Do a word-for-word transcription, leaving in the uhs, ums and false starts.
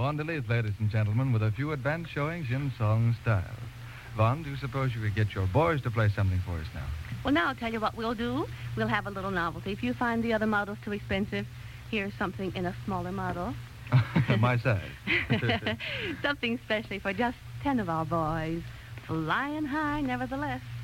Vaughn DeLeith, ladies and gentlemen, with a few advanced showings in song style. Vaughn, do you suppose you could get your boys to play something for us now? Well, now I'll tell you what we'll do. We'll have a little novelty. If you find the other models too expensive, here's something in a smaller model. My size. Something specially for just ten of our boys. Flying high, nevertheless.